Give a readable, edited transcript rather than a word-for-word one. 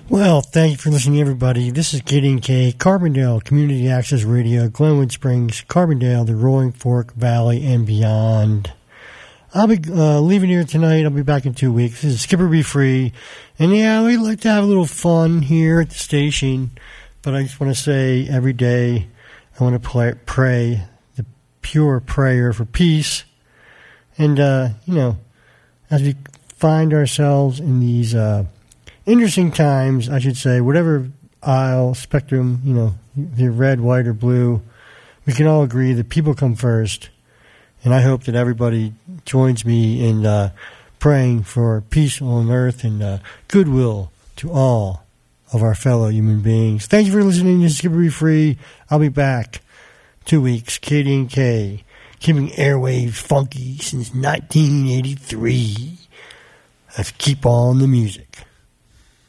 Well, thank you for listening, everybody. This is KDNK, Carbondale Community Access Radio, Glenwood Springs, Carbondale, the Roaring Fork Valley, and beyond. I'll be leaving here tonight. I'll be back in 2 weeks. This is Skipper Be Free. And yeah, we like to have a little fun here at the station. But I just want to say every day I want to pray the pure prayer for peace. And, as we find ourselves in these interesting times, I should say, whatever aisle, spectrum, if you're red, white, or blue, we can all agree that people come first. And I hope that everybody joins me in praying for peace on earth and goodwill to all of our fellow human beings. Thank you for listening to Skipper Be Free. I'll be back 2 weeks, KDNK, keeping airwaves funky since 1983. Let's keep on the music.